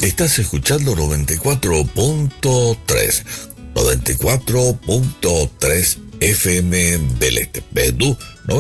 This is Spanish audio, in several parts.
Estás escuchando 94.3, 94.3 FM del Este. Bedú,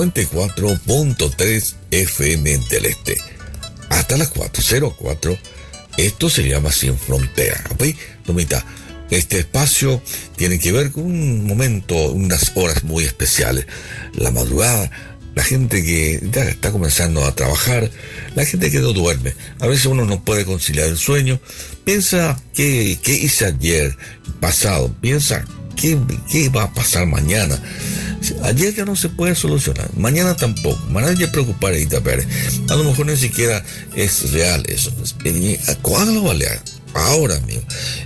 94.3 FM del Este. Hasta las 4:04. Esto se llama Sin Frontera. ¿Ok? Tomita, este espacio tiene que ver con un momento, unas horas muy especiales. La madrugada, la gente que ya está comenzando a trabajar, la gente que no duerme. A veces uno no puede conciliar el sueño. Piensa qué hice ayer, pasado. Piensa qué va a pasar mañana. Ayer ya no se puede solucionar, mañana tampoco. Mañana ya preocupar y Pérez. A lo mejor ni siquiera es real eso. ¿Cuándo vale? Ahora, amigo.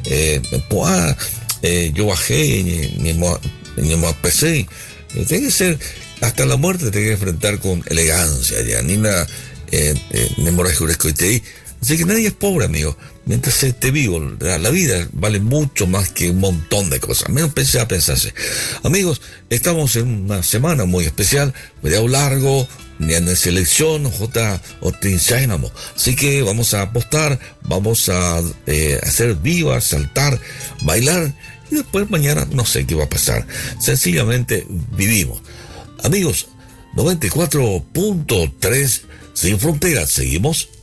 Yo bajé ni me apesé. Tiene que ser, hasta la muerte te tiene que enfrentar con elegancia ya. Ni nada, ni moras juresco y te. Así que nadie es pobre, amigo. Mientras esté vivo, la vida vale mucho más que un montón de cosas. Menos pensé a pensarse. Amigos, estamos en una semana muy especial, medio largo, ni en selección, así que vamos a apostar, vamos a hacer vivas, saltar, bailar, y después mañana no sé qué va a pasar. Sencillamente vivimos. Amigos, 94.3 Sin Fronteras, seguimos.